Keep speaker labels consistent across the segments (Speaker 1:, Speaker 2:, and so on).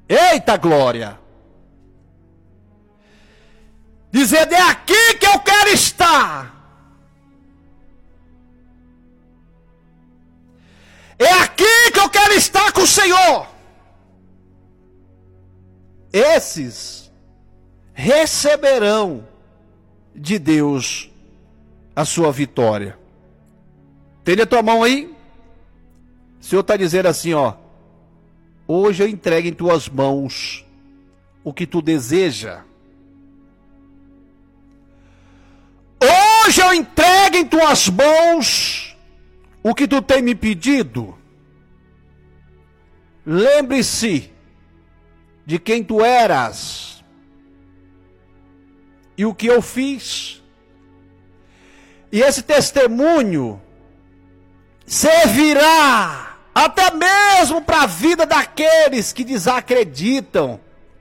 Speaker 1: Eita glória! Dizendo, é aqui que eu quero estar. É aqui que eu quero estar com o Senhor. Esses receberão de Deus a sua vitória. Tem a tua mão aí? O Senhor está dizendo assim, ó. Hoje eu entrego em tuas mãos o que tu deseja. Hoje eu entrego em tuas mãos o que tu tem me pedido. Lembre-se de quem tu eras e o que eu fiz. E esse testemunho servirá até mesmo para a vida daqueles que desacreditam.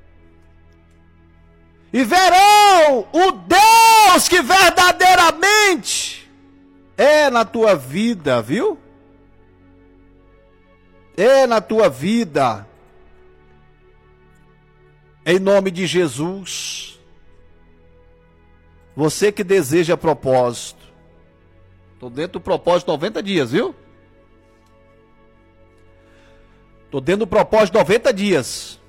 Speaker 1: E verão o Deus que verdadeiramente é na tua vida, viu? É na tua vida. Em nome de Jesus. Você que deseja propósito. Estou dentro do propósito 90 dias, viu? Estou dentro do propósito 90 dias.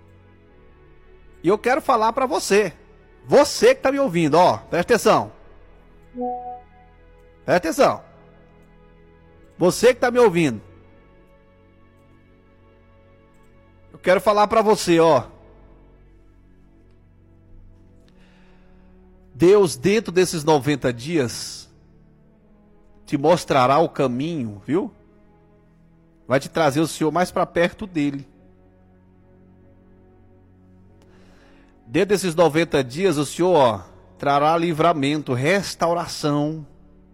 Speaker 1: E eu quero falar para você. Você que está me ouvindo, ó. Presta atenção. Presta atenção. Você que está me ouvindo. Eu quero falar para você, ó. Deus, dentro desses 90 dias, te mostrará o caminho, viu? Vai te trazer o Senhor mais para perto dele. Dentro desses 90 dias, o Senhor, ó, trará livramento, restauração.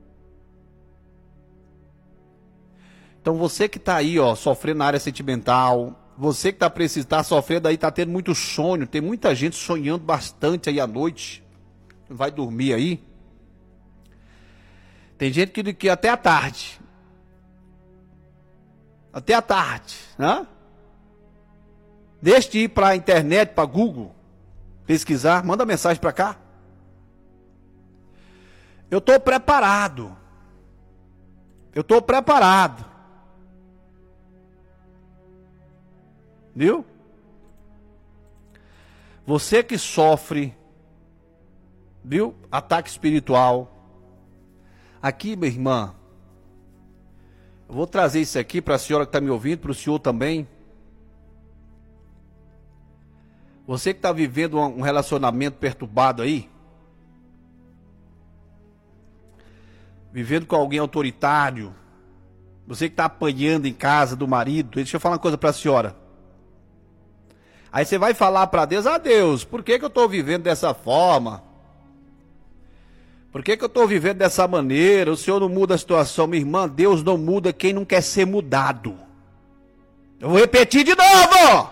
Speaker 1: Então você que está aí, ó, sofrendo na área sentimental, você que está precisando, tá sofrendo aí, está tendo muito sonho, tem muita gente sonhando bastante aí à noite, não vai dormir aí. Tem gente que até à tarde. Até à tarde, né? Deixe de ir para a internet, para Google, pesquisar, manda mensagem para cá. Eu estou preparado. Eu estou preparado. Viu? Você que sofre, viu? Ataque espiritual. Aqui, minha irmã, eu vou trazer isso aqui para a senhora que está me ouvindo, para o senhor também. Você que está vivendo um relacionamento perturbado aí, vivendo com alguém autoritário, você que está apanhando em casa do marido, deixa eu falar uma coisa para a senhora. Aí você vai falar para Deus, Deus, por que eu estou vivendo dessa forma? Por que eu estou vivendo dessa maneira? O Senhor não muda a situação. Minha irmã, Deus não muda quem não quer ser mudado. Eu vou repetir de novo.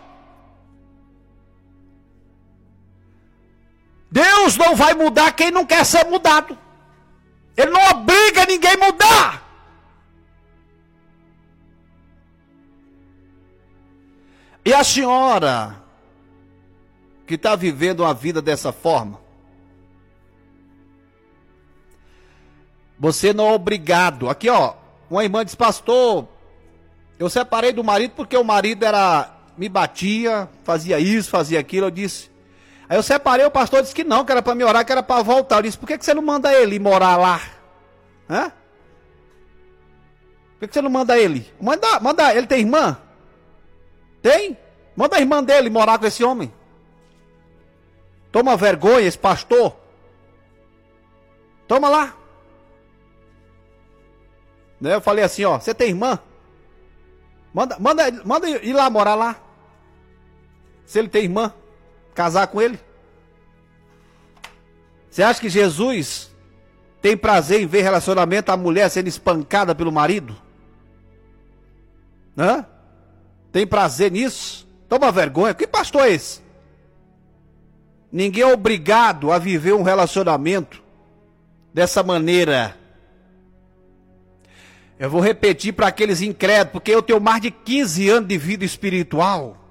Speaker 1: Deus não vai mudar quem não quer ser mudado. Ele não obriga ninguém a mudar. E a senhora que está vivendo uma vida dessa forma, você não é obrigado. Aqui, ó, uma irmã disse, pastor, eu separei do marido porque o marido me batia, fazia isso, fazia aquilo. Eu disse, aí eu separei, o pastor disse que não, que era para me orar, que era para voltar. Eu disse, por que você não manda ele morar lá? Hã? Por que você não manda ele? Manda, ele tem irmã? Tem? Manda a irmã dele morar com esse homem. Toma vergonha esse pastor. Toma lá. Né? Eu falei assim, ó, você tem irmã? Manda ir lá morar lá. Se ele tem irmã, casar com ele. Você acha que Jesus tem prazer em ver relacionamento a mulher sendo espancada pelo marido? Hã? Tem prazer nisso? Toma vergonha. Que pastor é esse? Ninguém é obrigado a viver um relacionamento dessa maneira. Eu vou repetir para aqueles incrédulos, porque eu tenho mais de 15 anos de vida espiritual.